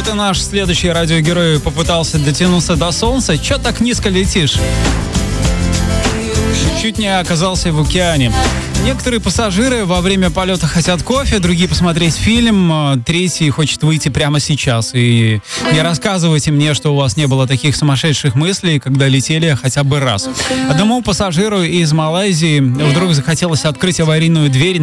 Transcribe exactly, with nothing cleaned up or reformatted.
Вот и наш следующий радиогерой попытался дотянуться до солнца. Чё так низко летишь? Чуть не оказался в океане. Некоторые пассажиры во время полета хотят кофе, другие посмотреть фильм, третий хочет выйти прямо сейчас. И не рассказывайте мне, что у вас не было таких сумасшедших мыслей, когда летели хотя бы раз. Одному пассажиру из Малайзии вдруг захотелось открыть аварийную дверь